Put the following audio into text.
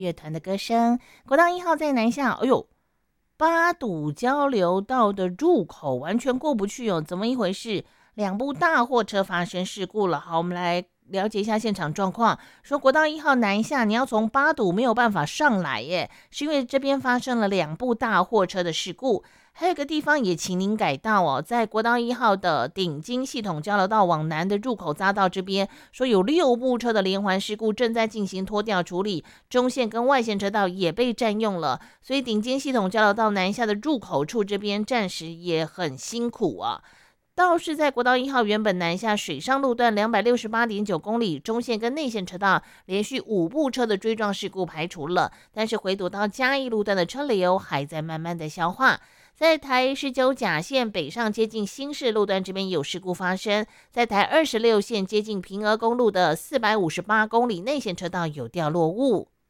乐团的歌声。国道1号在南下，哎呦，八堵交流道的入口完全过不去哦，怎么一回事？两部大货车发生事故了。好，我们来了解一下现场状况。说国道1号南下，你要从八堵没有办法上来耶，是因为这边发生了两部大货车的事故。还有个地方也请您改道哦，在国道1号的顶金系统交流道往南的入口匝道这边，说有6部车的连环事故正在进行拖吊处理，中线跟外线车道也被占用了，所以顶金系统交流道南下的入口处这边暂时也很辛苦啊。倒是在国道1号原本南下水上路段268.9公里，中线跟内线车道连续5部车的追撞事故排除了，但是回堵到嘉义路段的车流还在慢慢的消化。在台19甲线北上接近新市路段这边有事故发生，在台26线接近平峨公路的458公里内线车道有掉落物。